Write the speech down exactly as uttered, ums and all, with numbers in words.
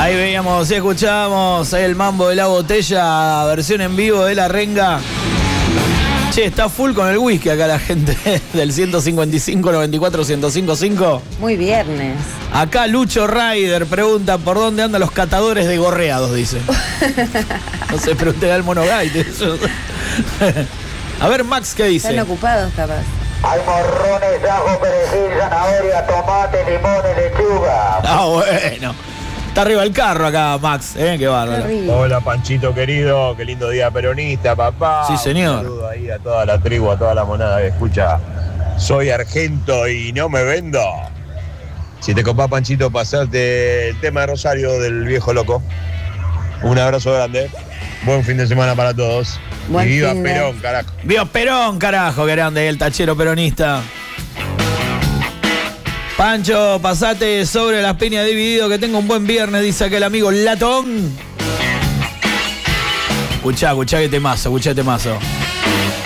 Ahí veíamos y escuchábamos el mambo de la botella, versión en vivo de La Renga. Che, está full con el whisky acá la gente del ciento cincuenta y cinco, noventa y cuatro, ciento cinco punto cinco. Muy viernes. Acá Lucho Ryder pregunta por dónde andan los catadores de gorreados, dice. No sé, pregunté al Monogite. A ver, Max, ¿qué dice? Están ocupados, capaz. Hay morrones, ajo, perejil, zanahoria, tomate, limón y lechuga. Ah, bueno. Está arriba el carro acá, Max, ¿eh? Qué bárbaro. Hola, Panchito querido, qué lindo día peronista, papá. Sí, señor. Un saludo ahí a toda la tribu, a toda la monada que escucha. Soy argento y no me vendo. Si te copás, Panchito, pasarte el tema de Rosario del viejo loco. Un abrazo grande. Buen fin de semana para todos. Buen y viva fin de... Perón, carajo. Viva Perón, carajo, qué grande el tachero peronista. Pancho, pasate sobre las piñas dividido, que tengo un buen viernes, dice aquel amigo Latón. Escuchá, escuchá que temazo, escuchá temazo.